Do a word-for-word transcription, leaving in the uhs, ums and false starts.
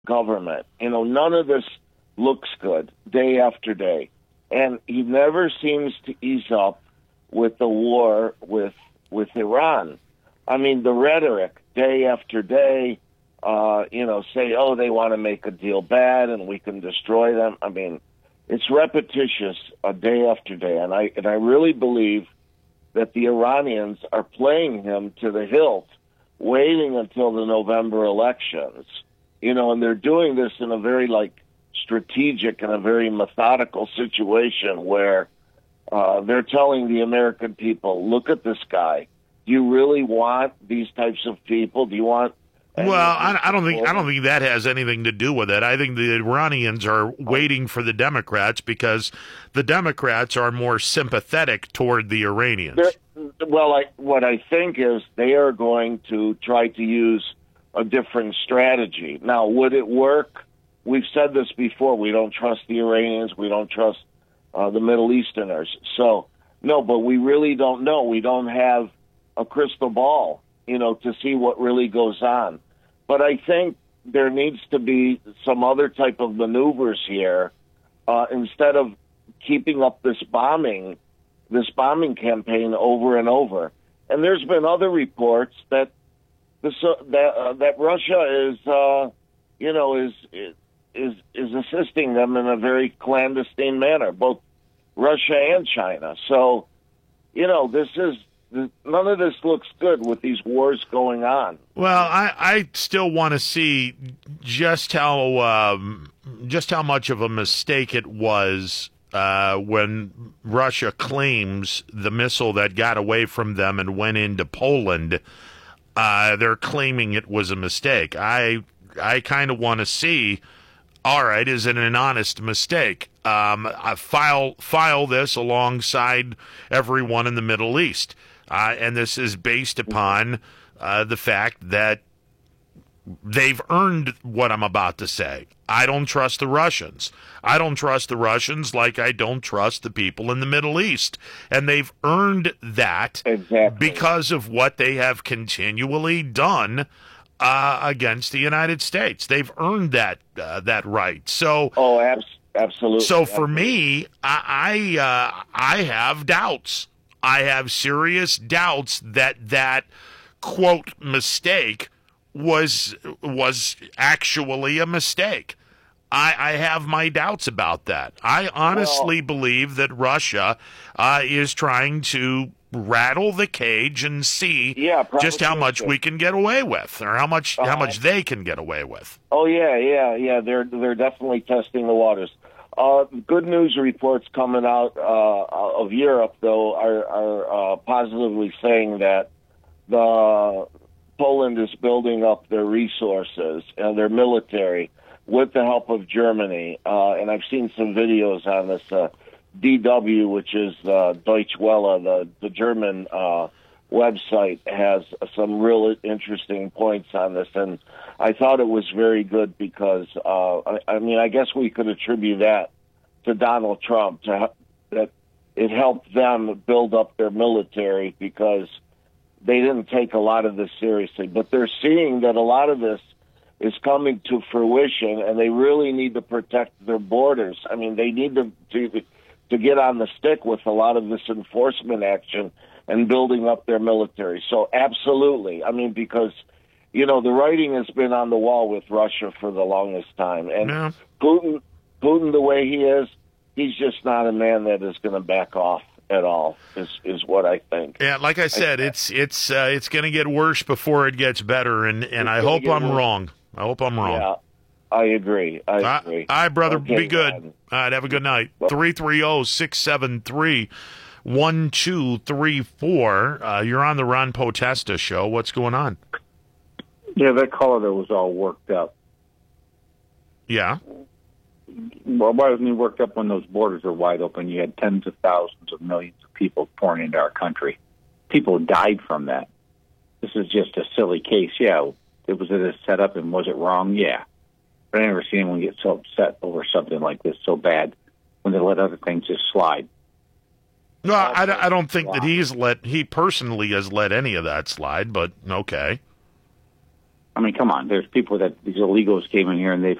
government. You know, none of this looks good day after day. And he never seems to ease up with the war with with Iran. I mean, the rhetoric day after day, uh, you know, say, oh, they want to make a deal bad and we can destroy them. I mean, it's repetitious uh, day after day. And I and I really believe that the Iranians are playing him to the hilt, waiting until the November elections. You know, and they're doing this in a very, like, strategic and a very methodical situation where uh, they're telling the American people, look at this guy. Do you really want these types of people? Do you want... Well, I, I don't think I don't think that has anything to do with it. I think the Iranians are waiting for the Democrats because the Democrats are more sympathetic toward the Iranians. They're, well, I, what I think is they are going to try to use a different strategy. Now, would it work? We've said this before. We don't trust the Iranians. We don't trust uh, the Middle Easterners. So, no, but we really don't know. We don't have a crystal ball, you know, to see what really goes on. But I think there needs to be some other type of maneuvers here uh, instead of keeping up this bombing, this bombing campaign over and over. And there's been other reports that this, uh, that uh, that Russia is, uh, you know, is is is assisting them in a very clandestine manner, both Russia and China. So, you know, this is. None of this looks good with these wars going on. Well, I, I still want to see just how um, just how much of a mistake it was uh, when Russia claims the missile that got away from them and went into Poland. Uh, they're claiming it was a mistake. I I kind of want to see. All right, is it an honest mistake? Um, I file file this alongside everyone in the Middle East. Uh, and this is based upon uh, the fact that they've earned what I'm about to say. I don't trust the Russians. I don't trust the Russians like I don't trust the people in the Middle East. And they've earned that exactly. because of what they have continually done uh, against the United States. They've earned that uh, that right. So, oh, abs- absolutely. So for absolutely. me, I I, uh, I have doubts. I have serious doubts that that, quote, mistake was was actually a mistake. I, I have my doubts about that. I honestly well, believe that Russia uh, is trying to rattle the cage and see yeah, just how much we can get away with, or how much uh, how much they can get away with. Oh yeah, yeah, yeah. They're they're definitely testing the waters. Uh, good news reports coming out uh, of Europe, though, are, are uh, positively saying that the Poland is building up their resources and their military with the help of Germany. Uh, and I've seen some videos on this. Uh, D W, which is uh, Deutsche Welle, the, the German uh, website, has some real interesting points on this. And I thought it was very good because, uh, I, I mean, I guess we could attribute that to Donald Trump, to, that it helped them build up their military because they didn't take a lot of this seriously. But they're seeing that a lot of this is coming to fruition, and they really need to protect their borders. I mean, they need to, to, to get on the stick with a lot of this enforcement action and building up their military. So absolutely. I mean, because, you know, the writing has been on the wall with Russia for the longest time. And yeah. Putin, Putin, the way he is, he's just not a man that is going to back off at all, is is what I think. Yeah, like I said, I, it's it's uh, it's going to get worse before it gets better, and, and I hope I'm worse. wrong. I hope I'm wrong. Yeah, I agree. I agree. All right, brother, okay, be good. man. All right, have a good night. three three zero, six seven three, one two three four. Uh, you're on the Ron Potesta show. What's going on? Yeah, that caller that was all worked up. Yeah. Well, why wasn't he worked up when those borders are wide open? You had tens of thousands of millions of people pouring into our country. People died from that. This is just a silly case. Yeah, it was a setup, and was it wrong? Yeah. But I never seen anyone get so upset over something like this so bad when they let other things just slide. No, I, I don't think that he's let, he personally has let any of that slide, but okay. I mean, come on. There's people that these illegals came in here and they